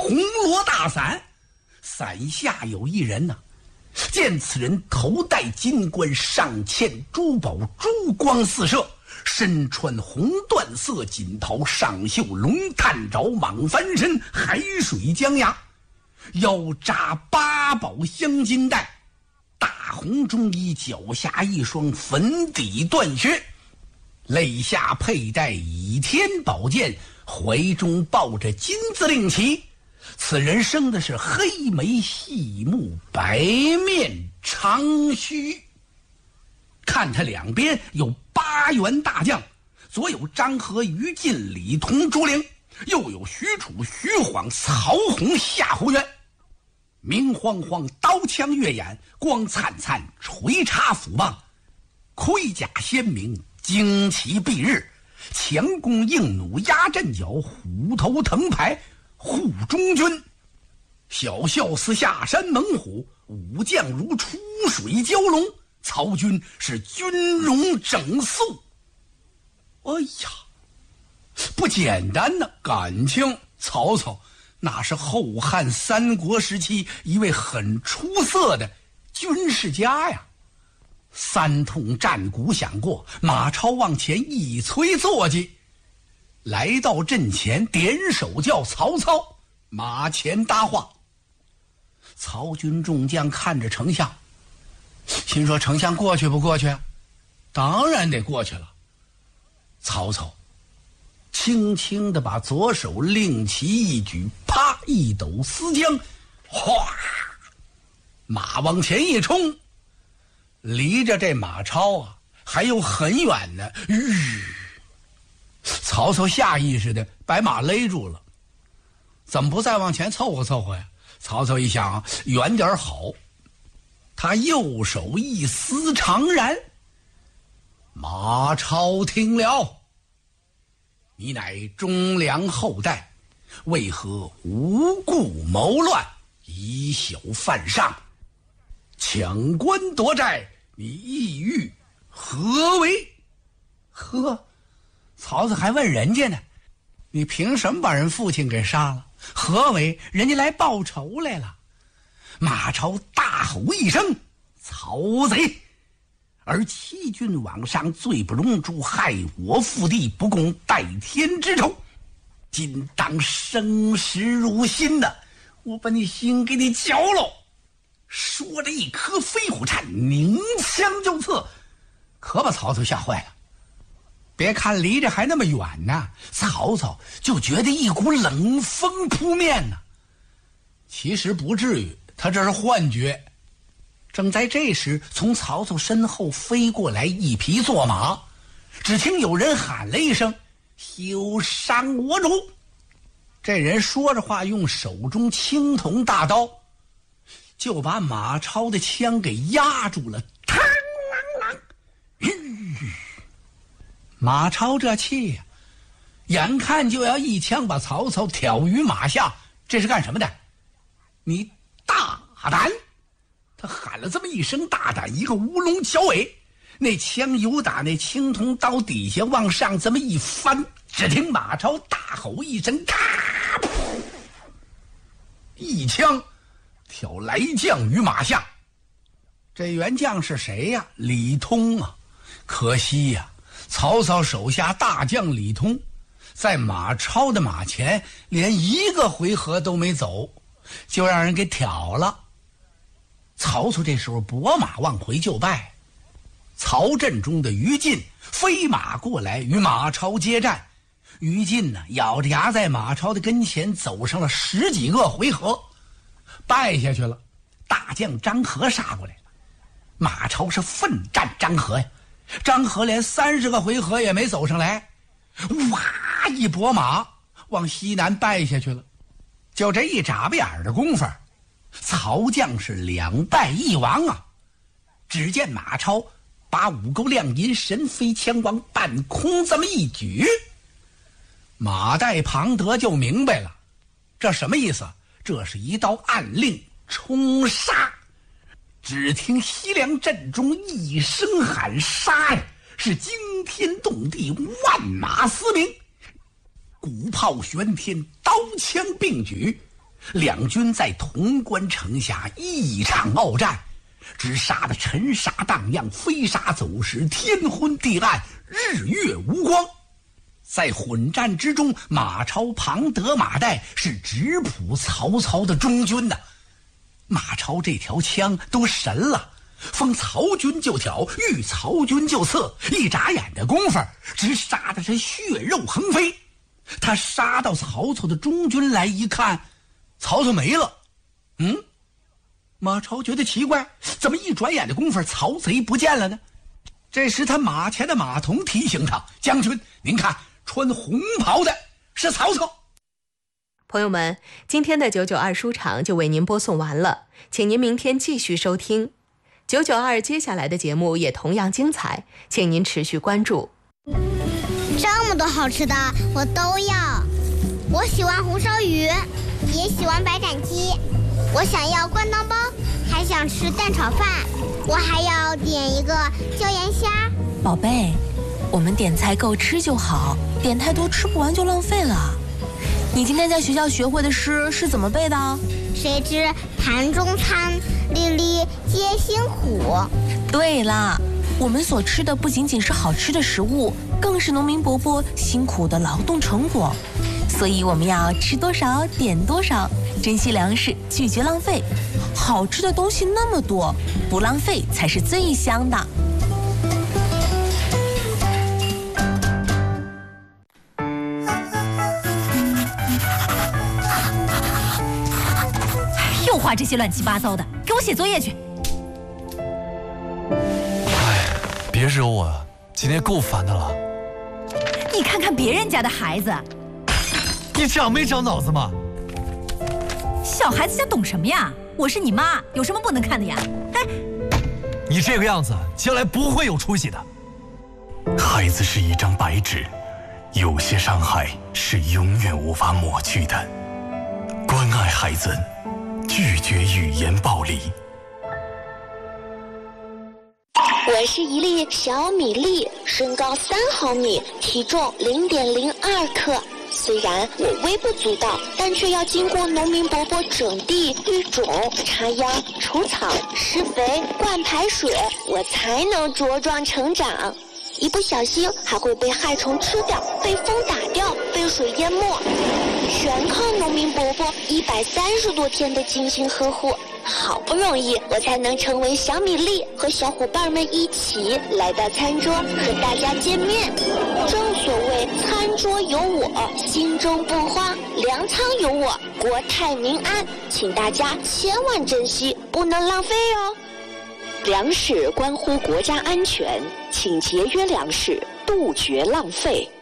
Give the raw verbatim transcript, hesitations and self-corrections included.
红罗大伞，伞下有一人呐、啊。见此人头戴金冠，上嵌珠宝，珠光四射，身穿红缎色锦袍，上绣龙探爪，蟒翻身，海水江崖，腰扎八宝镶金带，大红中衣，脚下一双粉底缎靴，肋下佩戴倚天宝剑，怀中抱着金子令旗。此人生的是黑眉细目，白面长须。看他两边有八员大将，左有张合、于禁、李同、朱灵，右有许褚、徐晃、曹洪、夏侯渊。明晃晃，刀枪月眼，光灿灿，锤叉斧棒，盔甲鲜明，旌旗蔽日，强弓硬弩压阵脚，虎头腾牌护中军。小校似下山猛虎，武将如出水蛟龙，曹军是军容整肃。哎呀，不简单呢！感情曹操那是后汉三国时期一位很出色的军事家呀。三通战鼓响过，马超往前一催坐骑，来到阵前，点手叫曹操马前搭话。曹军众将看着丞相，心说丞相过去不过去啊？当然得过去了。曹操轻轻地把左手令旗一举，啪一抖丝缰，哗，马往前一冲，离着这马超啊还有很远呢。吁，曹操下意识地把马勒住了，怎么不再往前凑合凑合呀？曹操一想，远点好，他右手一撕长髯。马超听了，你乃忠良后代，为何无故谋乱，以小犯上，抢官夺寨，你意欲何为？呵，曹操还问人家呢，你凭什么把人父亲给杀了？何为？人家来报仇来了。马超大吼一声，曹贼！而欺君罔上，罪不容诛，害我父弟，不共戴天之仇，今当生死如新的，我把你心给你绞了。说着一颗飞虎颤，拧枪就刺，可把曹操吓坏了。别看离着还那么远呢，曹操就觉得一股冷风扑面呢。其实不至于，他这是幻觉。正在这时，从曹操身后飞过来一匹坐马，只听有人喊了一声：“休伤我主！”这人说着话，用手中青铜大刀就把马超的枪给压住了。嘡啷啷，吁！马超这气呀、啊，眼看就要一枪把曹操挑于马下，这是干什么的？你大胆！他喊了这么一声大胆，一个乌龙小尾，那枪由打那青铜刀底下往上这么一翻，只听马超大吼一声，咔！一枪挑来将于马下。这员将是谁呀？李通啊！可惜呀、啊，曹操手下大将李通在马超的马前连一个回合都没走，就让人给挑了。曹操这时候拨马往回就拜，曹阵中的于禁飞马过来与马超接战。于禁呢，咬着牙在马超的跟前走上了十几个回合，败下去了。大将张合杀过来了，马超是奋战张合呀，张合连三十个回合也没走上来，哇一拨马往西南败下去了。就这一眨巴眼的功夫，曹将是两败一亡啊！只见马超把五钩亮银神飞枪往半空这么一举，马岱、庞德就明白了，这什么意思？这是一道暗令，冲杀！只听西凉阵中一声喊杀呀，是惊天动地，万马嘶鸣，鼓炮喧天，刀枪并举， 两军在潼关城下一场鏖战，只杀得尘沙荡漾，飞沙走石，天昏地暗，日月无光。在混战之中，马超、庞德、马岱是直扑曹操的中军呐。马超这条枪都神了，逢曹军就挑，遇曹军就刺，一眨眼的功夫，直杀的是血肉横飞。他杀到曹操的中军来一看，曹操没了。嗯，马超觉得奇怪，怎么一转眼的功夫，曹贼不见了呢？这时他马前的马童提醒他：将军，您看，穿红袍的是曹操。 朋友们，今天的九九二书场就为您播送完了，请您明天继续收听九九二，接下来的节目也同样精彩，请您持续关注。 这么多好吃的我都要，我喜欢红烧鱼，也喜欢白斩鸡，我想要灌汤包，还想吃蛋炒饭，我还要点一个椒盐虾。 宝贝，我们点菜够吃就好，点太多吃不完就浪费了。你今天在学校学会的诗是怎么背的？ 谁知盘中餐，粒粒皆辛苦。 对啦，我们所吃的不仅仅是好吃的食物，更是农民伯伯辛苦的劳动成果。所以我们要吃多少点多少，珍惜粮食，拒绝浪费。好吃的东西那么多，不浪费才是最香的。 又画这些乱七八糟的，给我写作业去。 哎，别惹我，今天够烦的了。 你看看别人家的孩子， 你长没长脑子吗？ 小孩子家懂什么呀？我是你妈，有什么不能看的呀？哎， 你这个样子，将来不会有出息的。 孩子是一张白纸，有些伤害是永远无法抹去的。关爱孩子，拒绝语言暴力。 我是一粒小米粒，身高三毫米，体重零点零二克。虽然我微不足道，但却要经过农民伯伯整地、育种、插秧、除草、施肥、灌排水，我才能茁壮成长。一不小心还会被害虫吃掉，被风打掉，被水淹没，全靠农民伯伯一百三十多天的精心呵护。好不容易我才能成为小米粒，和小伙伴们一起来到餐桌和大家见面。正所谓餐桌有我，心中不慌；粮仓有我，国泰民安。请大家千万珍惜，不能浪费哦。粮食关乎国家安全，请节约粮食，杜绝浪费。